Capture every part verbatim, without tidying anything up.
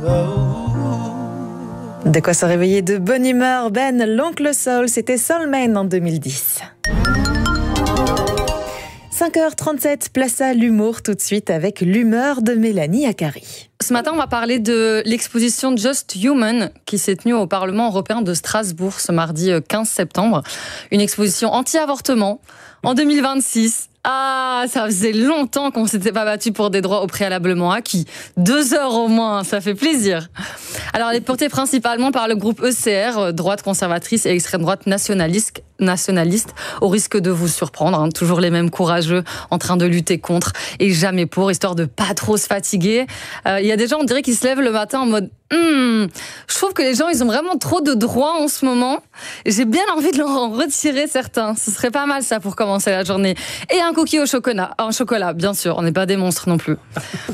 De quoi se réveiller de bonne humeur, Ben, l'oncle Soul, c'était Soulman en deux mille dix. cinq heures trente-sept, place à l'humour tout de suite avec l'humeur de Mélanie Acari. Ce matin, on va parler de l'exposition Just Human qui s'est tenue au Parlement européen de Strasbourg ce mardi quinze septembre. Une exposition anti-avortement en deux mille vingt-six. Ah, ça faisait longtemps qu'on s'était pas battu pour des droits au préalablement acquis. Deux heures au moins, ça fait plaisir. Alors, elle est portée principalement par le groupe E C R, droite conservatrice et extrême droite nationaliste, nationaliste, au risque de vous surprendre, hein, toujours les mêmes courageux en train de lutter contre et jamais pour, histoire de pas trop se fatiguer. Il euh, y a des gens, on dirait, qui se lèvent le matin en mode Hmm, je trouve que les gens, ils ont vraiment trop de droits en ce moment. J'ai bien envie de leur en retirer certains. Ce serait pas mal, ça, pour commencer la journée. Et un cookie au chocolat, en chocolat, bien sûr. On n'est pas des monstres non plus.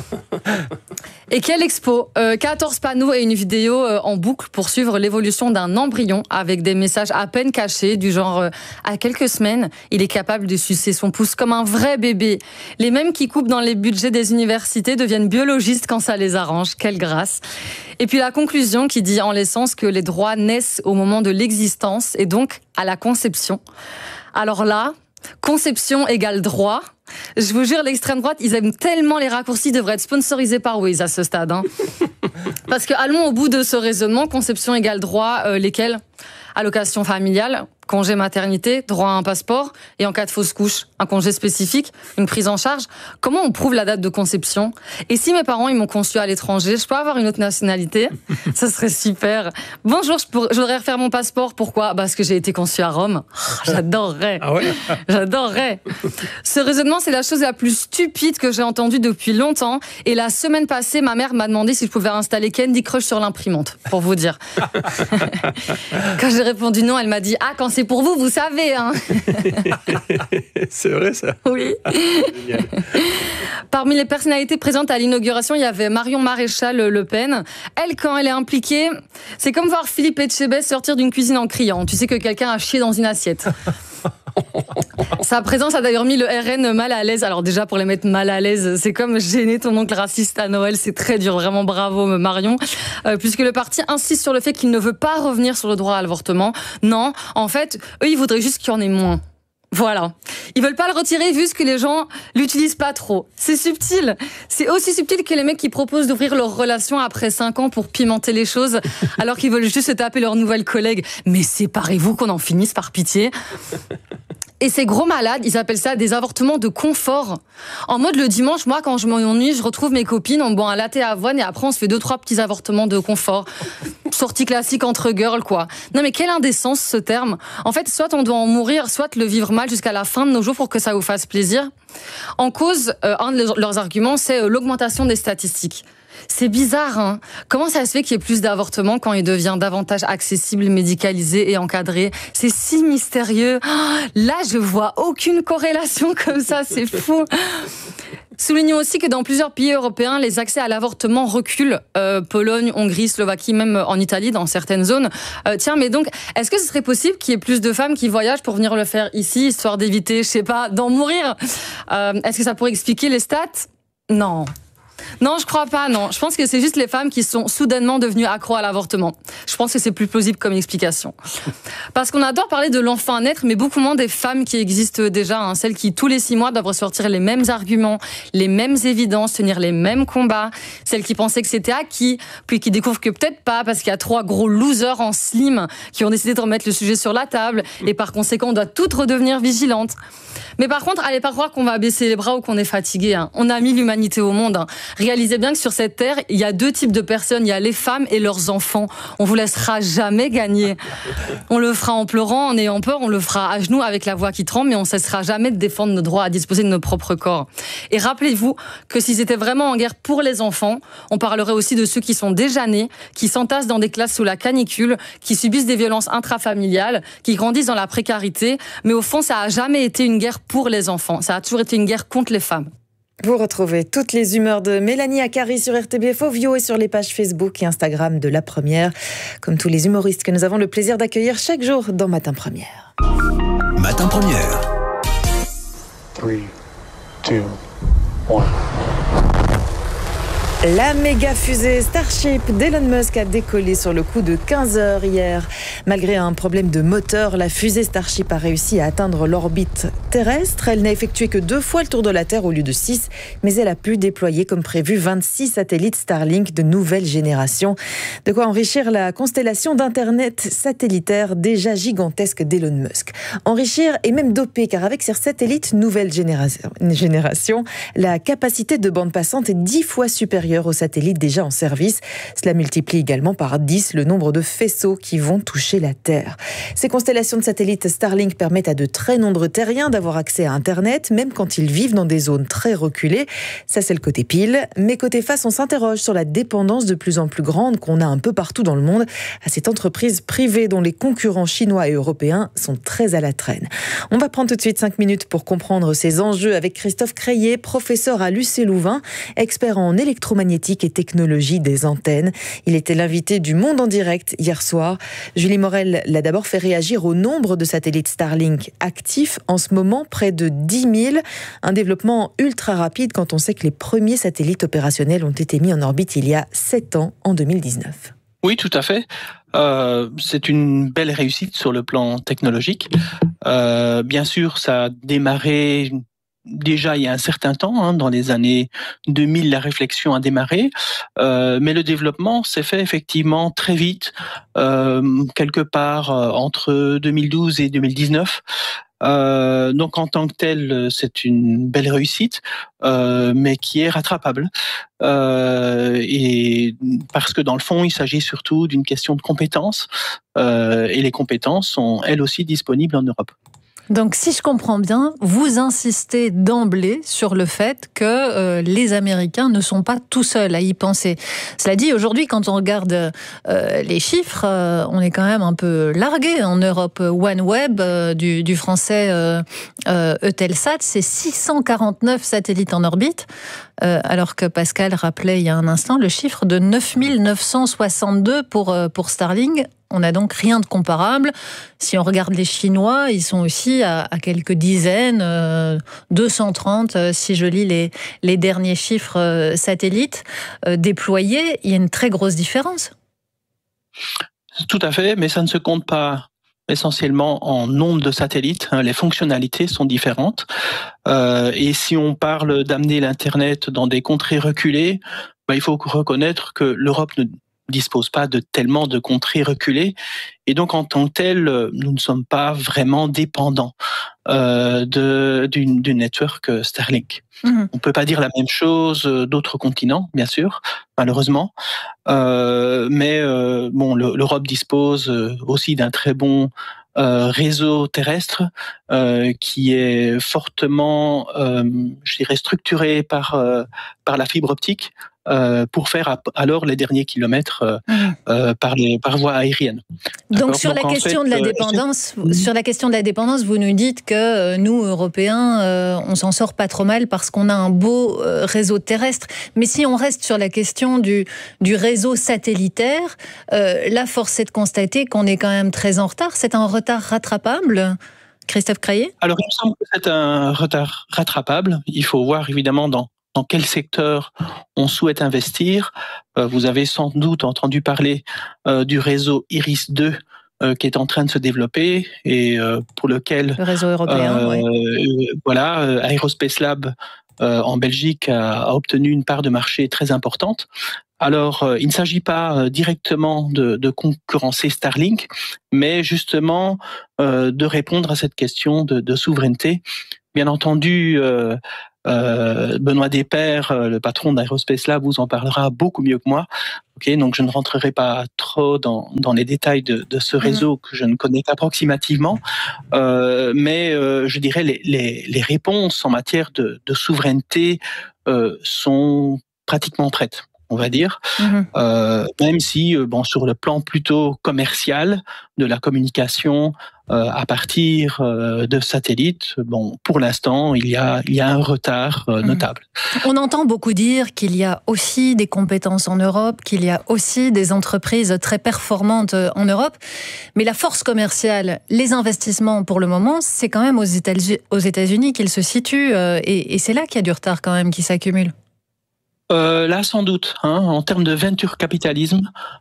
Et quelle expo, euh, quatorze panneaux et une vidéo euh, en boucle pour suivre l'évolution d'un embryon avec des messages à peine cachés du genre euh, à quelques semaines, il est capable de sucer son pouce comme un vrai bébé. Les mêmes qui coupent dans les budgets des universités deviennent biologistes quand ça les arrange. Quelle grâce. Et puis la conclusion qui dit en l'essence que les droits naissent au moment de l'existence et donc à la conception. Alors là, conception égale droit. Je vous jure, l'extrême droite, ils aiment tellement les raccourcis, ils devraient être sponsorisés par Waze à ce stade. Hein. Parce que allons au bout de ce raisonnement, conception égale droit, euh, lesquels ? Allocation familiale, congé maternité, droit à un passeport, et en cas de fausse couche, un congé spécifique, une prise en charge. Comment on prouve la date de conception ? Et si mes parents ils m'ont conçu à l'étranger, je peux avoir une autre nationalité ? Ça serait super. Bonjour, je, pour, je voudrais refaire mon passeport. Pourquoi ? Parce que j'ai été conçue à Rome. Oh, j'adorerais. Ah ouais ? J'adorerais. Ce raisonnement, c'est la chose la plus stupide que j'ai entendue depuis longtemps. Et la semaine passée, ma mère m'a demandé si je pouvais installer Candy Crush sur l'imprimante, pour vous dire. Quand j'ai répondu non, elle m'a dit « Ah, quand c'est pour vous, vous savez, hein !» C'est vrai, ça ? Oui. Parmi les personnalités présentes à l'inauguration, il y avait Marion Maréchal Le Pen. Elle, quand elle est impliquée, c'est comme voir Philippe Etchebest sortir d'une cuisine en criant. Tu sais que quelqu'un a chié dans une assiette. Sa présence a d'ailleurs mis le R N mal à l'aise. Alors déjà, pour les mettre mal à l'aise, c'est comme gêner ton oncle raciste à Noël. C'est très dur, vraiment bravo Marion. Euh, puisque le parti insiste sur le fait qu'il ne veut pas revenir sur le droit à l'avortement. Non, en fait, eux, ils voudraient juste qu'il y en ait moins. Voilà. Ils veulent pas le retirer vu que les gens l'utilisent pas trop. C'est subtil. C'est aussi subtil que les mecs qui proposent d'ouvrir leur relation après cinq ans pour pimenter les choses, alors qu'ils veulent juste se taper leurs nouvelles collègues. Mais séparez-vous qu'on en finisse par pitié. Et ces gros malades, ils appellent ça des avortements de confort. En mode, le dimanche, moi, quand je m'ennuie, je retrouve mes copines, on boit un latte à avoine et après on se fait deux, trois petits avortements de confort. Sortie classique entre girls, quoi. Non mais quelle indécence, ce terme. En fait, soit on doit en mourir, soit le vivre mal jusqu'à la fin de nos jours pour que ça vous fasse plaisir. En cause, euh, un de leurs arguments, c'est euh, l'augmentation des statistiques. C'est bizarre, hein. Comment ça se fait qu'il y ait plus d'avortements quand il devient davantage accessible, médicalisé et encadré ? C'est si mystérieux. Oh, là, je vois aucune corrélation comme ça, c'est fou. Soulignons aussi que dans plusieurs pays européens, les accès à l'avortement reculent. Euh, Pologne, Hongrie, Slovaquie, même en Italie, dans certaines zones. Euh, tiens, mais donc, est-ce que ce serait possible qu'il y ait plus de femmes qui voyagent pour venir le faire ici, histoire d'éviter, je sais pas, d'en mourir ? euh, Est-ce que ça pourrait expliquer les stats ? Non. Non, je crois pas, non. Je pense que c'est juste les femmes qui sont soudainement devenues accros à l'avortement. Je pense que c'est plus plausible comme explication. Parce qu'on adore parler de l'enfant à naître, mais beaucoup moins des femmes qui existent déjà, hein. Celles qui, tous les six mois, doivent ressortir les mêmes arguments, les mêmes évidences, tenir les mêmes combats. Celles qui pensaient que c'était acquis, puis qui découvrent que peut-être pas, parce qu'il y a trois gros losers en slim qui ont décidé de remettre le sujet sur la table, et par conséquent, on doit toutes redevenir vigilantes. Mais par contre, allez pas croire qu'on va baisser les bras ou qu'on est fatigué, hein. On a mis l'humanité au monde, hein. Réalisez bien que sur cette terre, il y a deux types de personnes. Il y a les femmes et leurs enfants. On vous laissera jamais gagner. On le fera en pleurant, en ayant peur. On le fera à genoux avec la voix qui tremble, mais on ne cessera jamais de défendre nos droits à disposer de nos propres corps. Et rappelez-vous que s'ils étaient vraiment en guerre pour les enfants, on parlerait aussi de ceux qui sont déjà nés, qui s'entassent dans des classes sous la canicule, qui subissent des violences intrafamiliales, qui grandissent dans la précarité. Mais au fond, ça a jamais été une guerre pour les enfants. Ça a toujours été une guerre contre les femmes. Vous retrouvez toutes les humeurs de Mélanie Acari sur R T B F Ovio et sur les pages Facebook et Instagram de La Première, comme tous les humoristes que nous avons le plaisir d'accueillir chaque jour dans Matin Première. Matin Première. trois, deux, un. La méga fusée Starship d'Elon Musk a décollé sur le coup de quinze heures hier. Malgré un problème de moteur, la fusée Starship a réussi à atteindre l'orbite terrestre. Elle n'a effectué que deux fois le tour de la Terre au lieu de six, mais elle a pu déployer comme prévu vingt-six satellites Starlink de nouvelle génération. De quoi enrichir la constellation d'Internet satellitaire déjà gigantesque d'Elon Musk. Enrichir et même doper, car avec ces satellites nouvelle génération, génération, la capacité de bande passante est dix fois supérieure aux satellites déjà en service. Cela multiplie également par dix le nombre de faisceaux qui vont toucher la Terre. Ces constellations de satellites Starlink permettent à de très nombreux terriens d'avoir accès à Internet, même quand ils vivent dans des zones très reculées. Ça, c'est le côté pile. Mais côté face, on s'interroge sur la dépendance de plus en plus grande qu'on a un peu partout dans le monde à cette entreprise privée dont les concurrents chinois et européens sont très à la traîne. On va prendre tout de suite cinq minutes pour comprendre ces enjeux avec Christophe Crayet, professeur à l'U C Louvain, expert en électromagnétique et technologie des antennes. Il était l'invité du Monde en direct hier soir. Julie Morel l'a d'abord fait réagir au nombre de satellites Starlink actifs. En ce moment, près de dix mille. Un développement ultra rapide quand on sait que les premiers satellites opérationnels ont été mis en orbite il y a sept ans, en deux mille dix-neuf. Oui, tout à fait. Euh, c'est une belle réussite sur le plan technologique. Euh, bien sûr, ça a démarré déjà il y a un certain temps, hein, dans les années deux mille, la réflexion a démarré, euh, mais le développement s'est fait effectivement très vite, euh, quelque part euh, entre deux mille douze et deux mille dix-neuf. Euh, donc en tant que tel, c'est une belle réussite, euh, mais qui est rattrapable. Euh, et parce que dans le fond, il s'agit surtout d'une question de compétences, euh, et les compétences sont elles aussi disponibles en Europe. Donc, si je comprends bien, vous insistez d'emblée sur le fait que euh, les Américains ne sont pas tout seuls à y penser. Cela dit, aujourd'hui, quand on regarde euh, les chiffres, euh, on est quand même un peu largué. En Europe, OneWeb, euh, du, du français euh, euh, Eutelsat, c'est six cent quarante-neuf satellites en orbite, euh, alors que Pascal rappelait il y a un instant le chiffre de neuf mille neuf cent soixante-deux pour, euh, pour Starlink. On n'a donc rien de comparable. Si on regarde les Chinois, ils sont aussi à, à quelques dizaines, euh, deux cent trente, euh, si je lis les, les derniers chiffres euh, satellites euh, déployés. Il y a une très grosse différence. Tout à fait, mais ça ne se compte pas essentiellement en nombre de satellites. Les fonctionnalités sont différentes. Euh, et si on parle d'amener l'Internet dans des contrées reculées, ben, il faut reconnaître que l'Europe ne dispose pas de tellement de contrées reculées, et donc en tant que tel, nous ne sommes pas vraiment dépendants euh, de, d'une, d'une network Starlink. Mmh. On peut pas dire la même chose d'autres continents, bien sûr, malheureusement, euh, mais euh, bon, le, l'Europe dispose aussi d'un très bon Euh, réseau terrestre euh, qui est fortement, euh, je dirais, structuré par euh, par la fibre optique euh, pour faire ap- alors les derniers kilomètres euh, mmh. euh, par les par voie aérienne. Donc sur Donc, la question fait, de la dépendance, euh, sur la question de la dépendance, vous nous dites que euh, nous Européens, euh, on s'en sort pas trop mal parce qu'on a un beau euh, réseau terrestre. Mais si on reste sur la question du du réseau satellitaire, euh, là force est de constater qu'on est quand même très en retard. C'est un retard rattrapable, Christophe Crayet ? Alors, il me semble que c'est un retard rattrapable. Il faut voir évidemment dans, dans quel secteur on souhaite investir. Euh, vous avez sans doute entendu parler euh, du réseau Iris deux euh, qui est en train de se développer et euh, pour lequel... Le réseau européen, euh, oui. Euh, voilà, euh, Aerospace Lab euh, en Belgique a, a obtenu une part de marché très importante. Alors, euh, il ne s'agit pas euh, directement de, de concurrencer Starlink, mais justement euh, de répondre à cette question de, de souveraineté. Bien entendu, euh, euh, Benoît Despères, euh, le patron d'Aerospace Lab, vous en parlera beaucoup mieux que moi. Okay, donc je ne rentrerai pas trop dans, dans les détails de, de ce réseau mmh. que je ne connais qu'approximativement, euh, mais euh, je dirais les, les, les réponses en matière de, de souveraineté euh, sont pratiquement prêtes, on va dire, mmh. euh, même si, bon, sur le plan plutôt commercial de la communication euh, à partir euh, de satellites, bon, pour l'instant, il y a, il y a un retard euh, notable. Mmh. On entend beaucoup dire qu'il y a aussi des compétences en Europe, qu'il y a aussi des entreprises très performantes en Europe, mais la force commerciale, les investissements pour le moment, c'est quand même aux États-Unis, aux États-Unis qu'ils se situent, euh, et, et c'est là qu'il y a du retard quand même qui s'accumule. euh, Là, sans doute. Hein, en termes de venture capitalisme,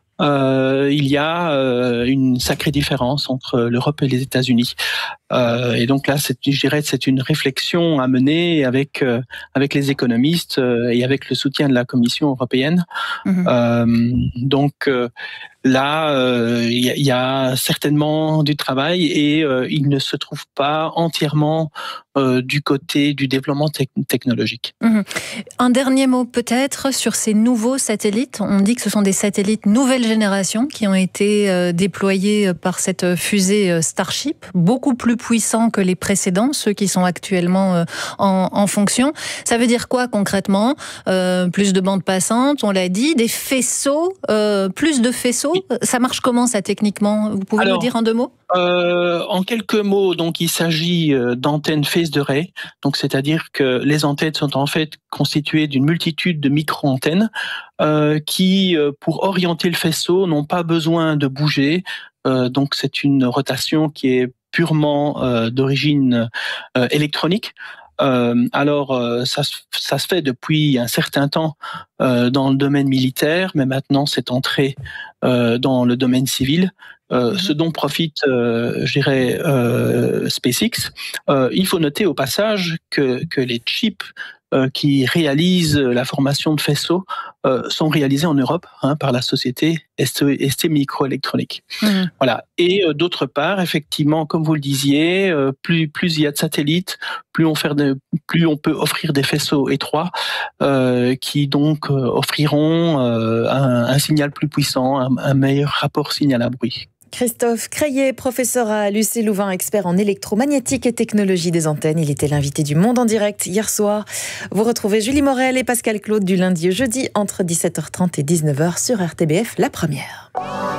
euh, il y a euh, une sacrée différence entre l'Europe et les États-Unis. Euh, et donc là, c'est, je dirais, c'est une réflexion à mener avec euh, avec les économistes euh, et avec le soutien de la Commission européenne. Mmh. Euh, donc euh, là, il euh, y, y a certainement du travail et euh, il ne se trouve pas entièrement euh, du côté du développement te- technologique. Mmh. Un dernier mot peut-être sur ces nouveaux satellites. On dit que ce sont des satellites nouvelle génération qui ont été euh, déployés par cette fusée euh, Starship, beaucoup plus puissants que les précédents, ceux qui sont actuellement euh, en, en fonction. Ça veut dire quoi concrètement? euh, Plus de bandes passantes, on l'a dit, des faisceaux, euh, plus de faisceaux. Ça marche comment ça techniquement? Vous pouvez Alors, nous dire en deux mots? euh, En quelques mots, donc il s'agit d'antennes phased array, donc c'est-à-dire que les antennes sont en fait constituées d'une multitude de micro-antennes euh, qui, pour orienter le faisceau, n'ont pas besoin de bouger. Euh, donc c'est une rotation qui est purement euh, d'origine euh, électronique. Euh, alors, euh, ça, ça se fait depuis un certain temps euh, dans le domaine militaire, mais maintenant c'est entré euh, dans le domaine civil, euh, mmh. ce dont profite, euh, je dirais, euh, SpaceX. Euh, il faut noter au passage que, que les chips euh, qui réalisent la formation de faisceaux euh, sont réalisés en Europe hein, par la société S T Microélectronique. Mmh. Voilà. Et euh, d'autre part, effectivement, comme vous le disiez, euh, plus plus il y a de satellites, plus on fait de, plus on peut offrir des faisceaux étroits euh, qui donc euh, offriront euh, un, un signal plus puissant, un, un meilleur rapport signal à bruit. Christophe Crayet, professeur à l'U C Louvain, expert en électromagnétique et technologie des antennes. Il était l'invité du Monde en direct hier soir. Vous retrouvez Julie Morel et Pascal Claude du lundi au jeudi entre dix-sept heures trente et dix-neuf heures sur R T B F, la première.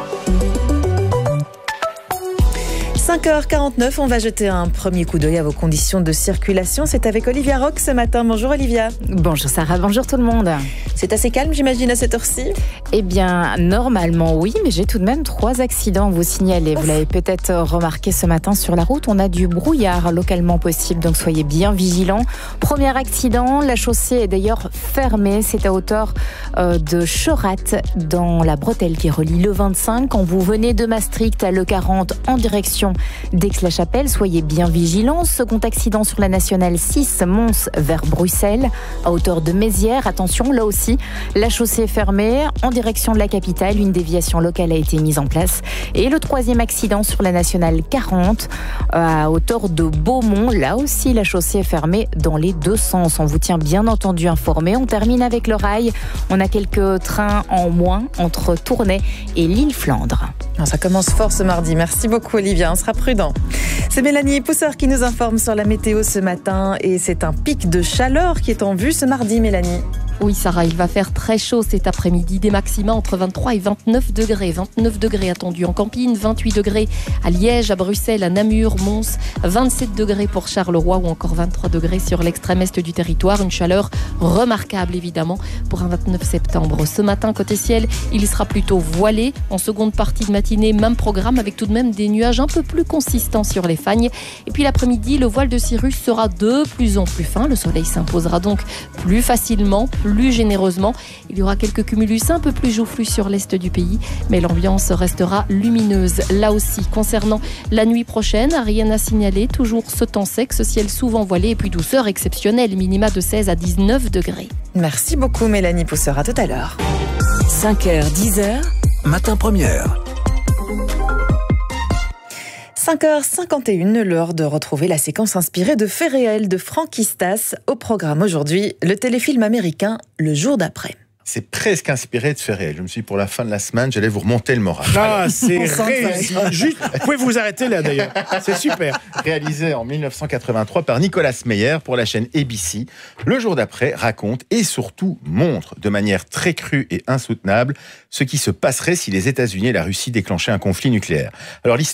cinq heures quarante-neuf, on va jeter un premier coup d'œil à vos conditions de circulation. C'est avec Olivia Rock ce matin. Bonjour Olivia. Bonjour Sarah, bonjour tout le monde. C'est assez calme, j'imagine, à cette heure-ci? Eh bien, normalement oui, mais j'ai tout de même trois accidents à vous signaler. Vous l'avez peut-être remarqué ce matin sur la route, on a du brouillard localement possible, donc soyez bien vigilants. Premier accident, la chaussée est d'ailleurs fermée, c'est à hauteur euh, de Chorat, dans la bretelle qui relie le vingt-cinq. Quand vous venez de Maastricht à l'E quarante en direction d'Aix-la-Chapelle, soyez bien vigilants. Second accident sur la nationale six, Mons vers Bruxelles, à hauteur de Mézières. Attention, là aussi, la chaussée est fermée en direction de la capitale. Une déviation locale a été mise en place. Et le troisième accident sur la nationale quarante, à hauteur de Beaumont. Là aussi, la chaussée est fermée dans les deux sens. On vous tient bien entendu informé. On termine avec le rail. On a quelques trains en moins entre Tournai et Lille-Flandre. Ça commence fort ce mardi. Merci beaucoup Olivia, on sera prudent. C'est Mélanie Pousseur qui nous informe sur la météo ce matin et c'est un pic de chaleur qui est en vue ce mardi, Mélanie. Oui Sarah, il va faire très chaud cet après-midi, des maxima entre vingt-trois et vingt-neuf degrés. vingt-neuf degrés attendus en Campine, vingt-huit degrés à Liège, à Bruxelles, à Namur, Mons, vingt-sept degrés pour Charleroi ou encore vingt-trois degrés sur l'extrême est du territoire. Une chaleur remarquable évidemment pour un vingt-neuf septembre. Ce matin, côté ciel, il sera plutôt voilé. En seconde partie de matinée, même programme avec tout de même des nuages un peu plus consistants sur les fagnes. Et puis l'après-midi, le voile de cirrus sera de plus en plus fin. Le soleil s'imposera donc plus facilement, plus généreusement. Il y aura quelques cumulus un peu plus joufflus sur l'est du pays, mais l'ambiance restera lumineuse. Là aussi, concernant la nuit prochaine, rien à signaler. Toujours ce temps sec, ce ciel souvent voilé et puis douceur exceptionnelle, minima de seize à dix-neuf degrés. Merci beaucoup Mélanie Pousseur, à tout à l'heure. cinq heures, dix heures, matin première. cinq heures cinquante et une, l'heure de retrouver la séquence inspirée de faits réels de Frankistas. Au programme aujourd'hui, le téléfilm américain Le jour d'après. C'est presque inspiré de faits réels. Je me suis dit, pour la fin de la semaine, j'allais vous remonter le moral. Ah, c'est réussi. Juste, vous pouvez vous arrêter là d'ailleurs. C'est super. Réalisé en mille neuf cent quatre-vingt-trois par Nicolas Meyer pour la chaîne A B C, Le jour d'après raconte et surtout montre de manière très crue et insoutenable ce qui se passerait si les États-Unis et la Russie déclenchaient un conflit nucléaire. Alors l'histoire